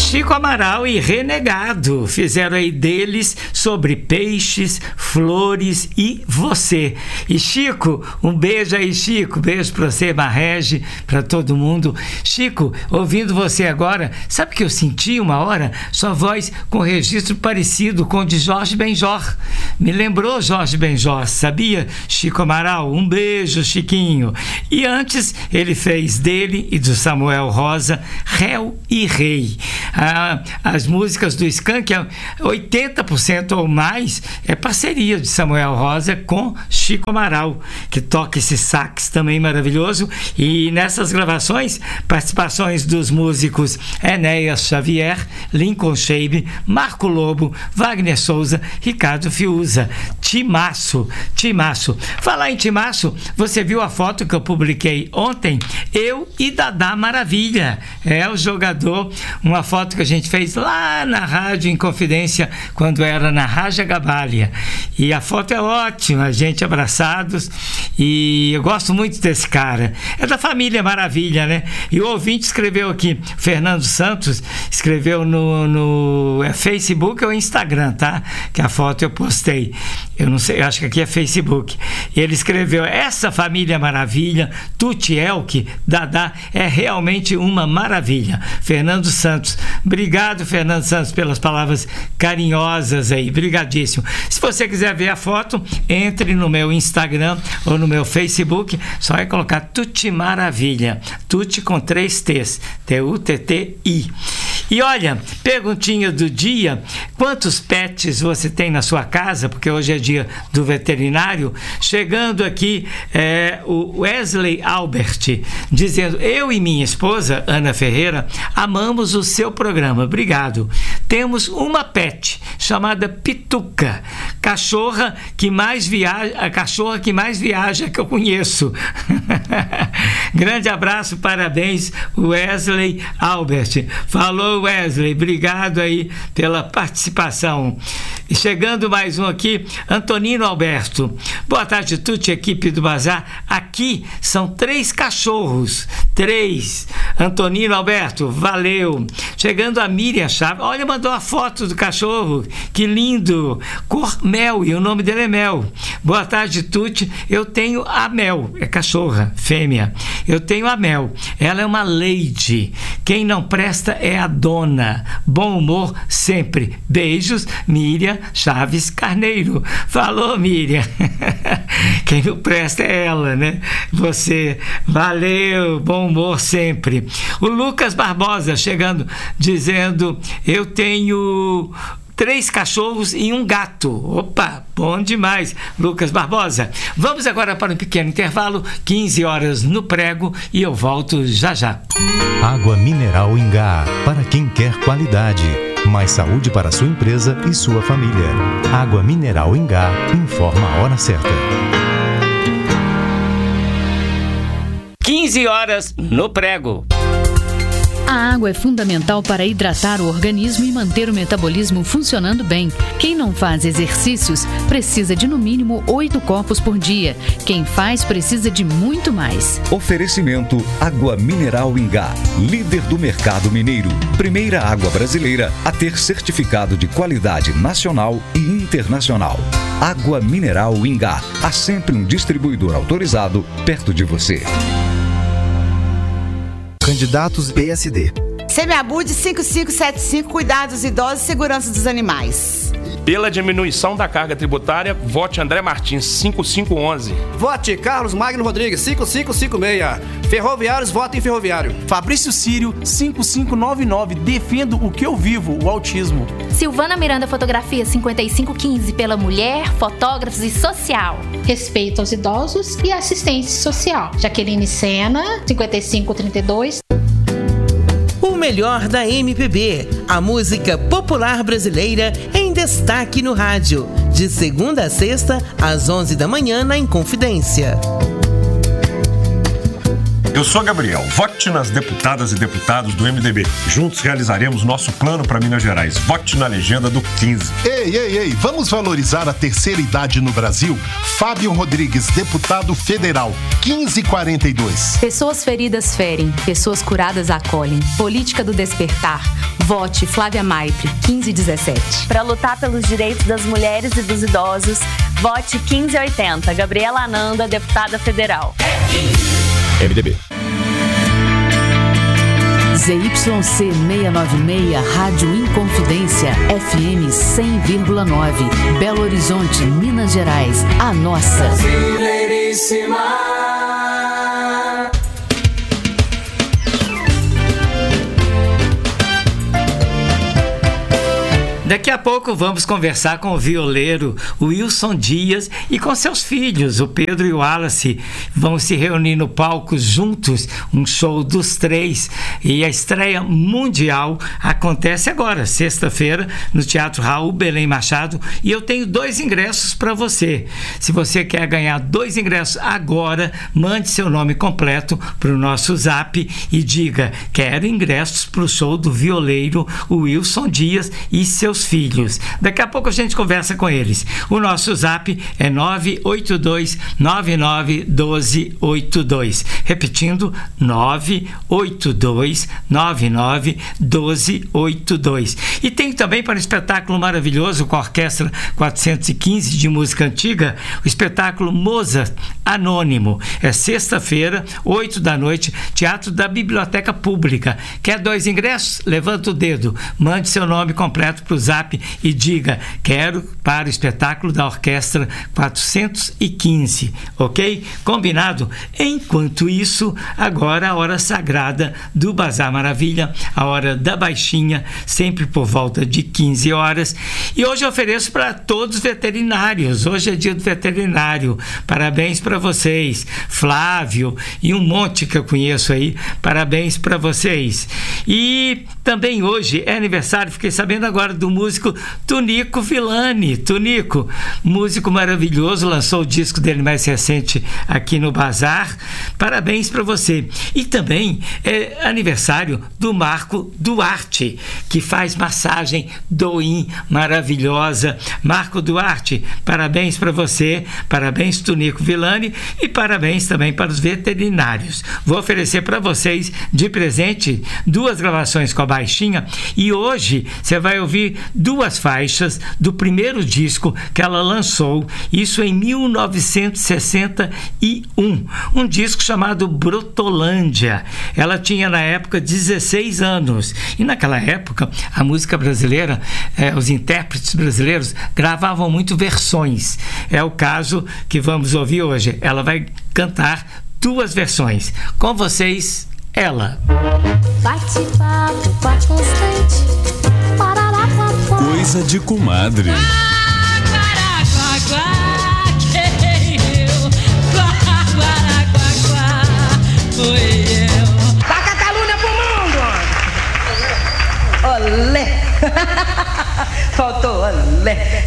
Chico Amaral e Renegado fizeram aí deles sobre peixes, flores e você. E Chico, um beijo aí, Chico. Beijo pra você, Marrege, pra todo mundo. Chico, ouvindo você agora, sabe que eu senti uma hora? Sua voz com registro parecido com o de Jorge Benjor. Me lembrou Jorge Benjor, sabia? Chico Amaral, um beijo, Chiquinho. E antes ele fez dele e do Samuel Rosa, Réu e Rei. As músicas do Skank, 80% ou mais é parceria de Samuel Rosa com Chico Amaral, que toca esse sax também maravilhoso. E nessas gravações, participações dos músicos Enéas Xavier, Lincoln Shebe, Marco Lobo, Wagner Souza, Ricardo Fiuza. Timaço. Falar em Timaço, você viu a foto que eu publiquei ontem? Eu e Dadá Maravilha. É o jogador, uma foto que a gente fez lá na Rádio Inconfidência, quando era na Raja Gabalha. E a foto é ótima, a gente abraçados, e eu gosto muito desse cara. É da família Maravilha, né? E o ouvinte escreveu aqui, Fernando Santos, escreveu no Facebook ou Instagram, tá? Que a foto eu postei. Eu não sei, acho que aqui é Facebook. E ele escreveu, essa família Maravilha, Tuti Elke, Dadá, é realmente uma maravilha. Fernando Santos. Obrigado, Fernando Santos, pelas palavras carinhosas aí. Brigadíssimo. Se você quiser ver a foto, entre no meu Instagram ou no meu Facebook, só é colocar Tuti Maravilha. Tuti com 3 T's. T-U-T-T-I. E olha, perguntinha do dia, quantos pets você tem na sua casa? Porque hoje é dia do veterinário. Chegando aqui, o Wesley Albert, dizendo, eu e minha esposa, Ana Ferreira, amamos o seu programa. Obrigado. Temos uma pet chamada Pituca, a cachorra que mais viaja que eu conheço. Grande abraço, parabéns, Wesley Albert. Falou, Wesley, obrigado aí pela participação. E chegando mais um aqui, Antonino Alberto. Boa tarde, Tuti, equipe do Bazar. Aqui são 3 cachorros. 3. Antonino Alberto, valeu. Chegando a Miriam Chaves. Olha, mandou a foto do cachorro. Que lindo. Cor Mel, e o nome dele é Mel. Boa tarde, Tuti. Eu tenho a Mel. É cachorra, fêmea. Eu tenho a Mel. Ela é uma lady. Quem não presta é a dona. Bom humor sempre. Beijos, Miriam Chaves Carneiro. Falou, Miriam. Quem não presta é ela, né? Você. Valeu, bom humor sempre. O Lucas Barbosa chegando, dizendo, eu tenho 3 cachorros e um gato. Opa, bom demais, Lucas Barbosa. Vamos agora para um pequeno intervalo, 15 horas no prego, e eu volto já já. Água mineral Ingá, para quem quer qualidade. Mais saúde para sua empresa e sua família. Água mineral Ingá, informa a hora certa. 15 horas no prego. A água é fundamental para hidratar o organismo e manter o metabolismo funcionando bem. Quem não faz exercícios precisa de no mínimo 8 copos por dia. Quem faz precisa de muito mais. Oferecimento Água Mineral Ingá, líder do mercado mineiro. Primeira água brasileira a ter certificado de qualidade nacional e internacional. Água Mineral Ingá. Há sempre um distribuidor autorizado perto de você. Candidatos PSD. Semiabud 5575, Cuidados Idosos e Segurança dos Animais. Pela diminuição da carga tributária, vote André Martins, 5511. Vote Carlos Magno Rodrigues, 5556. Ferroviários, votem Ferroviário. Fabrício Sírio, 5599. Defendo o que eu vivo, o autismo. Silvana Miranda, Fotografia, 5515. Pela mulher, fotógrafos e social. Respeito aos idosos e assistência social. Jaqueline Sena, 5532. O melhor da MPB, a música popular brasileira em destaque no rádio, de segunda a sexta, às 11 da manhã na Inconfidência. Eu sou Gabriel. Vote nas deputadas e deputados do MDB. Juntos realizaremos nosso plano para Minas Gerais. Vote na legenda do 15. Ei, vamos valorizar a terceira idade no Brasil? Fábio Rodrigues, deputado federal, 1542. Pessoas feridas ferem, pessoas curadas acolhem. Política do despertar. Vote Flávia Maipre, 1517. Para lutar pelos direitos das mulheres e dos idosos, vote 1580. Gabriela Ananda, deputada federal. MDB. ZYC 696, Rádio Inconfidência, FM 100,9, Belo Horizonte, Minas Gerais, a nossa. Brasileiríssima. Daqui a pouco vamos conversar com o violeiro Wilson Dias e com seus filhos, o Pedro e o Wallace. Vão se reunir no palco juntos, um show dos três. E a estreia mundial acontece agora, sexta-feira, no Teatro Raul Belém Machado. E eu tenho 2 ingressos para você. Se você quer ganhar 2 ingressos agora, mande seu nome completo para o nosso zap e diga: quero ingressos para o show do violeiro Wilson Dias e seus filhos. Daqui a pouco a gente conversa com eles. O nosso zap é 982991282. Repetindo, 982991282. E tem também para um espetáculo maravilhoso com a Orquestra 415 de música antiga, o espetáculo Mozart Anônimo. É sexta-feira, 8 da noite, Teatro da Biblioteca Pública. Quer 2 ingressos? Levanta o dedo, mande seu nome completo para o zap e diga: quero para o espetáculo da Orquestra 415, ok? Combinado? Enquanto isso, agora a hora sagrada do Bazar Maravilha, a hora da baixinha, sempre por volta de 15 horas. E hoje eu ofereço para todos os veterinários. Hoje é dia do veterinário. Parabéns para vocês, Flávio e um monte que eu conheço aí. Parabéns para vocês. E também hoje é aniversário, fiquei sabendo agora, do músico Tunico Villani. Tunico, músico maravilhoso, lançou o disco dele mais recente aqui no Bazar. Parabéns para você. E também é aniversário do Marco Duarte, que faz massagem do-in maravilhosa. Marco Duarte, parabéns para você, parabéns Tunico Villani e parabéns também para os veterinários. Vou oferecer para vocês de presente 2 gravações com a baixinha e hoje você vai ouvir 2 faixas do primeiro disco que ela lançou, isso em 1961, um disco chamado Brotolândia. Ela tinha na época 16 anos e naquela época a música brasileira, os intérpretes brasileiros gravavam muito versões. É o caso que vamos ouvir hoje. Ela vai cantar 2 versões. Com vocês, ela. Bate-papo, papo constante. Coisa de comadre. Taca a calúnia pro mundo! Olé! Faltou olé!